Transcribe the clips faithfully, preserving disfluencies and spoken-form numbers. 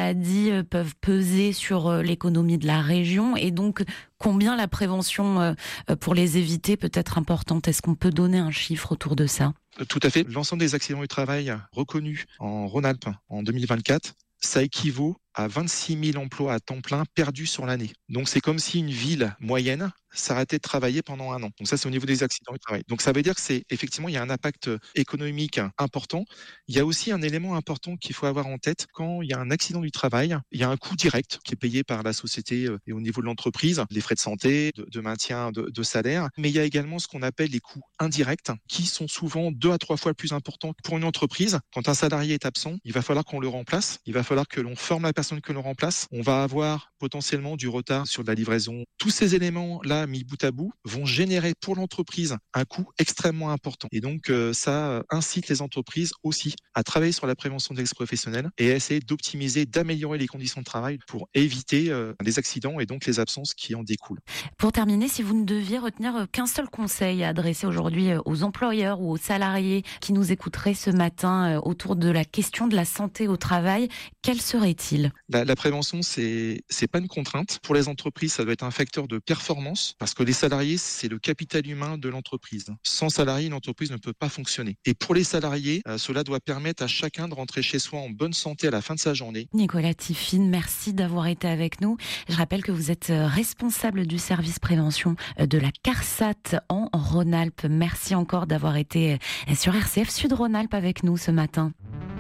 maladies peuvent peser sur l'économie de la région et donc combien la prévention pour les éviter peut être importante. Est-ce qu'on peut donner un chiffre autour de ça ? Tout à fait. L'ensemble des accidents du travail reconnus en Rhône-Alpes en deux mille vingt-quatre, ça équivaut à vingt-six mille emplois à temps plein perdus sur l'année. Donc c'est comme si une ville moyenne s'arrêtait de travailler pendant un an. Donc ça, c'est au niveau des accidents du travail. Donc ça veut dire que c'est effectivement, il y a un impact économique important. Il y a aussi un élément important qu'il faut avoir en tête. Quand il y a un accident du travail, il y a un coût direct qui est payé par la société et au niveau de l'entreprise, les frais de santé, de, de maintien, de, de salaire. Mais il y a également ce qu'on appelle les coûts indirects qui sont souvent deux à trois fois plus importants pour une entreprise. Quand un salarié est absent, il va falloir qu'on le remplace. Il va falloir que l'on forme la personne que l'on remplace. On va avoir potentiellement du retard sur la livraison. Tous ces éléments-là, mis bout à bout, vont générer pour l'entreprise un coût extrêmement important. Et donc, euh, ça incite les entreprises aussi à travailler sur la prévention des risques professionnels et à essayer d'optimiser, d'améliorer les conditions de travail pour éviter euh, les accidents et donc les absences qui en découlent. Pour terminer, si vous ne deviez retenir qu'un seul conseil à adresser aujourd'hui aux employeurs ou aux salariés qui nous écouteraient ce matin autour de la question de la santé au travail, quel serait-il ? La, la prévention, c'est c'est pas une contrainte. Pour les entreprises, ça doit être un facteur de performance parce que les salariés, c'est le capital humain de l'entreprise. Sans salariés, une entreprise ne peut pas fonctionner. Et pour les salariés, euh, cela doit permettre à chacun de rentrer chez soi en bonne santé à la fin de sa journée. Nicolas Tiffine, merci d'avoir été avec nous. Je rappelle que vous êtes responsable du service prévention de la CARSAT en Rhône-Alpes. Merci encore d'avoir été sur R C F Sud Rhône-Alpes avec nous ce matin.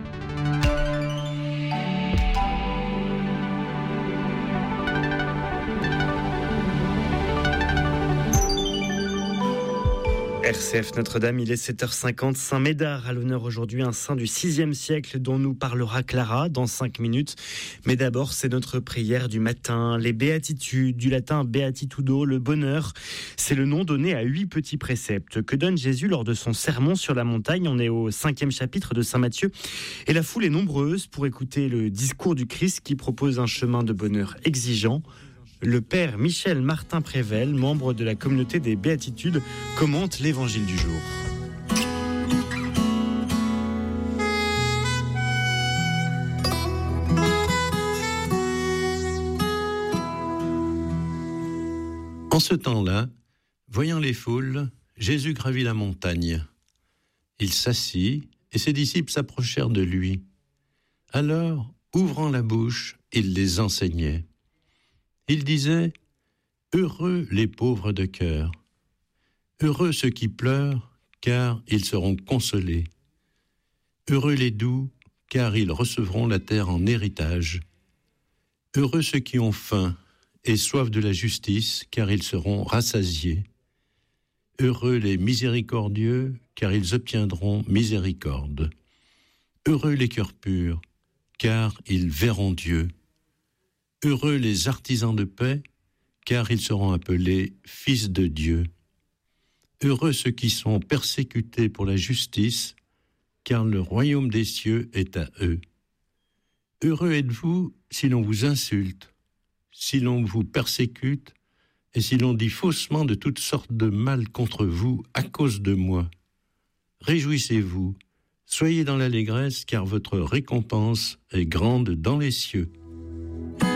R C F Notre-Dame, il est sept heures cinquante. Saint-Médard à l'honneur aujourd'hui, un saint du sixième siècle dont nous parlera Clara dans cinq minutes. Mais d'abord, c'est notre prière du matin. Les béatitudes, du latin beatitudo, le bonheur, c'est le nom donné à huit petits préceptes que donne Jésus lors de son sermon sur la montagne. On est au cinquième chapitre de Saint Matthieu. Et la foule est nombreuse pour écouter le discours du Christ qui propose un chemin de bonheur exigeant. Le père Michel Martin Prével, membre de la communauté des Béatitudes, commente l'évangile du jour. En ce temps-là, voyant les foules, Jésus gravit la montagne. Il s'assit et ses disciples s'approchèrent de lui. Alors, ouvrant la bouche, il les enseignait. Il disait « Heureux les pauvres de cœur, heureux ceux qui pleurent, car ils seront consolés. Heureux les doux, car ils recevront la terre en héritage. Heureux ceux qui ont faim et soif de la justice, car ils seront rassasiés. Heureux les miséricordieux, car ils obtiendront miséricorde. Heureux les cœurs purs, car ils verront Dieu. Heureux les artisans de paix, car ils seront appelés fils de Dieu. Heureux ceux qui sont persécutés pour la justice, car le royaume des cieux est à eux. Heureux êtes-vous si l'on vous insulte, si l'on vous persécute, et si l'on dit faussement de toutes sortes de mal contre vous à cause de moi. Réjouissez-vous, soyez dans l'allégresse, car votre récompense est grande dans les cieux.